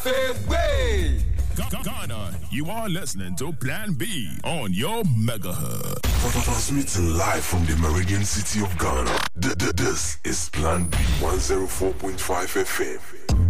Ghana, you are listening to Plan B on your megahertz. Transmitting live from the Meridian City of Ghana. This is Plan B 104.5 FM.